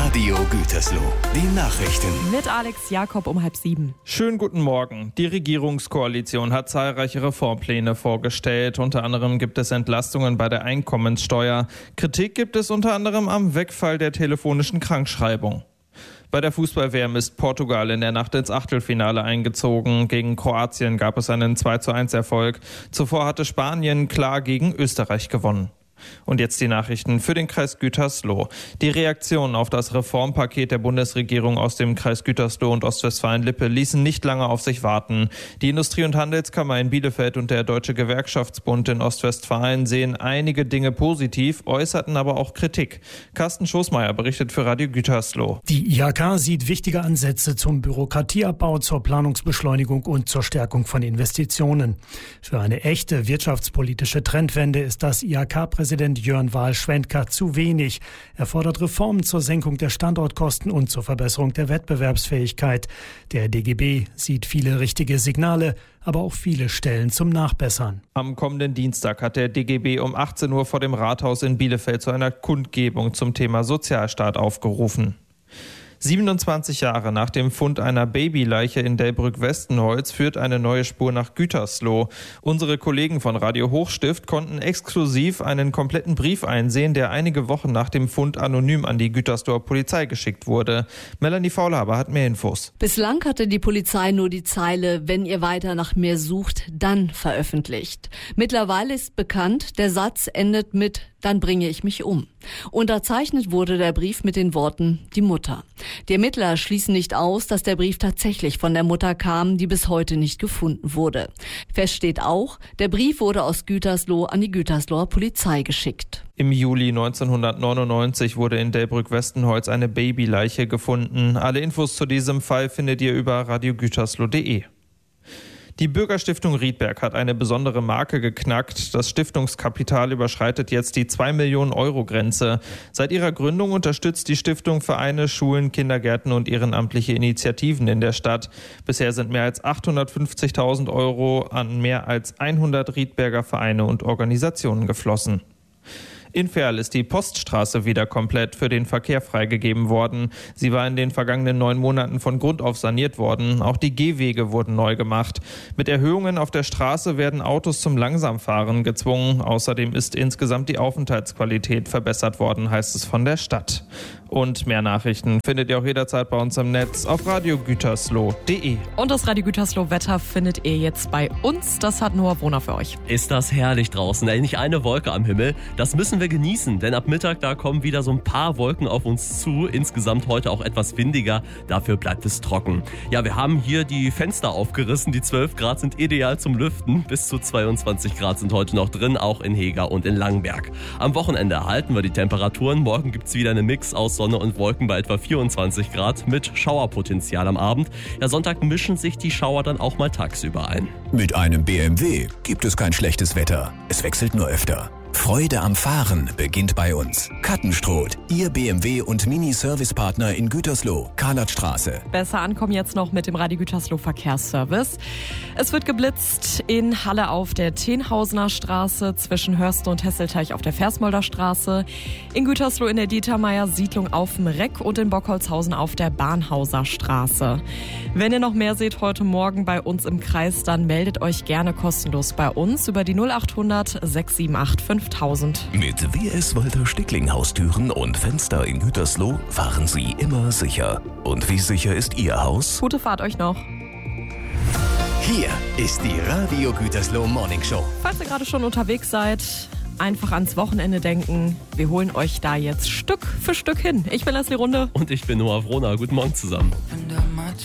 Radio Gütersloh, die Nachrichten. Mit Alex Jakob um 6:30. Schönen guten Morgen. Die Regierungskoalition hat zahlreiche Reformpläne vorgestellt. Unter anderem gibt es Entlastungen bei der Einkommenssteuer. Kritik gibt es unter anderem am Wegfall der telefonischen Krankschreibung. Bei der Fußball-WM ist Portugal in der Nacht ins Achtelfinale eingezogen. Gegen Kroatien gab es einen 2:1 Erfolg. Zuvor hatte Spanien klar gegen Österreich gewonnen. Und jetzt die Nachrichten für den Kreis Gütersloh. Die Reaktionen auf das Reformpaket der Bundesregierung aus dem Kreis Gütersloh und Ostwestfalen-Lippe ließen nicht lange auf sich warten. Die Industrie- und Handelskammer in Bielefeld und der Deutsche Gewerkschaftsbund in Ostwestfalen sehen einige Dinge positiv, äußerten aber auch Kritik. Carsten Schoßmeier berichtet für Radio Gütersloh. Die IHK sieht wichtige Ansätze zum Bürokratieabbau, zur Planungsbeschleunigung und zur Stärkung von Investitionen. Für eine echte wirtschaftspolitische Trendwende ist das IHK-Präsident Jörn Wahl-Schwendker zu wenig. Er fordert Reformen zur Senkung der Standortkosten und zur Verbesserung der Wettbewerbsfähigkeit. Der DGB sieht viele richtige Signale, aber auch viele Stellen zum Nachbessern. Am kommenden Dienstag hat der DGB um 18 Uhr vor dem Rathaus in Bielefeld zu einer Kundgebung zum Thema Sozialstaat aufgerufen. 27 Jahre nach dem Fund einer Babyleiche in Delbrück-Westenholz führt eine neue Spur nach Gütersloh. Unsere Kollegen von Radio Hochstift konnten exklusiv einen kompletten Brief einsehen, der einige Wochen nach dem Fund anonym an die Gütersloher Polizei geschickt wurde. Melanie Faulhaber hat mehr Infos. Bislang hatte die Polizei nur die Zeile, wenn ihr weiter nach mir sucht, dann veröffentlicht. Mittlerweile ist bekannt, der Satz endet mit dann bringe ich mich um. Unterzeichnet wurde der Brief mit den Worten die Mutter. Die Ermittler schließen nicht aus, dass der Brief tatsächlich von der Mutter kam, die bis heute nicht gefunden wurde. Fest steht auch, der Brief wurde aus Gütersloh an die Gütersloher Polizei geschickt. Im Juli 1999 wurde in Delbrück-Westenholz eine Babyleiche gefunden. Alle Infos zu diesem Fall findet ihr über radiogütersloh.de. Die Bürgerstiftung Riedberg hat eine besondere Marke geknackt. Das Stiftungskapital überschreitet jetzt die 2 Millionen Euro Grenze. Seit ihrer Gründung unterstützt die Stiftung Vereine, Schulen, Kindergärten und ehrenamtliche Initiativen in der Stadt. Bisher sind mehr als 850.000 Euro an mehr als 100 Riedberger Vereine und Organisationen geflossen. In Verl ist die Poststraße wieder komplett für den Verkehr freigegeben worden. Sie war in den vergangenen 9 Monaten von Grund auf saniert worden. Auch die Gehwege wurden neu gemacht. Mit Erhöhungen auf der Straße werden Autos zum Langsamfahren gezwungen. Außerdem ist insgesamt die Aufenthaltsqualität verbessert worden, heißt es von der Stadt. Und mehr Nachrichten findet ihr auch jederzeit bei uns im Netz auf radiogütersloh.de. Und das Radio Gütersloh Wetter findet ihr jetzt bei uns. Das hat Noah Wohner für euch. Ist das herrlich draußen. Nicht eine Wolke am Himmel. Das müssen wir genießen, denn ab Mittag da kommen wieder so ein paar Wolken auf uns zu. Insgesamt heute auch etwas windiger. Dafür bleibt es trocken. Ja, wir haben hier die Fenster aufgerissen. Die 12 Grad sind ideal zum Lüften. Bis zu 22 Grad sind heute noch drin, auch in Heger und in Langenberg. Am Wochenende halten wir die Temperaturen. Morgen gibt es wieder einen Mix aus Sonne und Wolken bei etwa 24 Grad mit Schauerpotenzial am Abend. Ja, Sonntag mischen sich die Schauer dann auch mal tagsüber ein. Mit einem BMW gibt es kein schlechtes Wetter. Es wechselt nur öfter. Freude am Fahren beginnt bei uns. Kattenstroth, Ihr BMW- und Mini-Servicepartner in Gütersloh, Karlatstraße. Besser ankommen jetzt noch mit dem Radio Gütersloh Verkehrsservice. Es wird geblitzt in Halle auf der Tenhausener Straße, zwischen Hörsten und Hesselteich auf der Versmolder Straße, in Gütersloh in der Dietermeier Siedlung auf dem Reck und in Bockholzhausen auf der Bahnhauser Straße. Wenn ihr noch mehr seht heute Morgen bei uns im Kreis, dann meldet euch gerne kostenlos bei uns über die 0800 678 5000. Mit WS Walter Stickling Haustüren und Fenster in Gütersloh fahren Sie immer sicher. Und wie sicher ist Ihr Haus? Gute Fahrt euch noch. Hier ist die Radio Gütersloh Morning Show. Falls ihr gerade schon unterwegs seid, einfach ans Wochenende denken. Wir holen euch da jetzt Stück für Stück hin. Ich bin Leslie Runde. Und ich bin Noah Wohner. Guten Morgen zusammen.